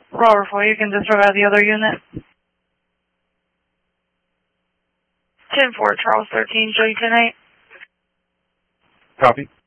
Robert 4, you can disregard the other unit. 10-4, Charles 13, Joey 10-8. Copy.